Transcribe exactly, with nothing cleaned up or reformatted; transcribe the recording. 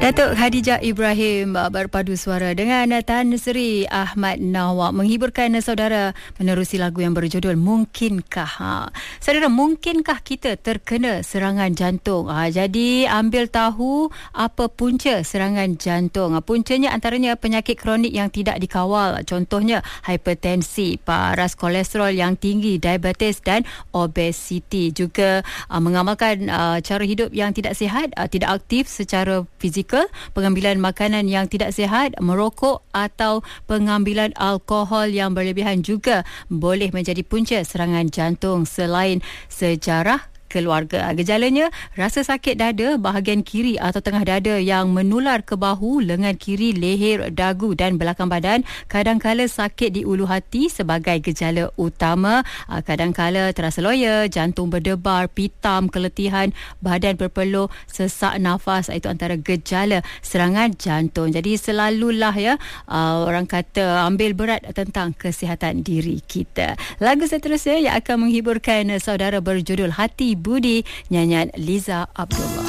Datuk Khadijah Ibrahim berpadu suara dengan Tan Sri Ahmad Nawak menghiburkan saudara menerusi lagu yang berjudul Mungkinkah. Ha. Saudara, mungkinkah kita terkena serangan jantung? Ha, jadi ambil tahu apa punca serangan jantung. Ha, puncanya antaranya penyakit kronik yang tidak dikawal. Contohnya hipertensi, paras kolesterol yang tinggi, diabetes dan obesiti. Juga uh, mengamalkan uh, cara hidup yang tidak sihat, uh, tidak aktif secara fizikal, pengambilan makanan yang tidak sihat, merokok atau pengambilan alkohol yang berlebihan juga boleh menjadi punca serangan jantung. Selain sejarah keluarga, gejalanya rasa sakit dada bahagian kiri atau tengah dada yang menular ke bahu, lengan kiri, leher, dagu dan belakang badan. Kadangkala sakit di ulu hati sebagai gejala utama. Kadangkala terasa loya, jantung berdebar, pitam, keletihan, badan berpeluh, sesak nafas. Itu antara gejala serangan jantung. Jadi selalulah ya orang kata ambil berat tentang kesihatan diri kita. Lagu seterusnya yang akan menghiburkan saudara berjudul Hati Budi, nyanyian Liza Abdullah.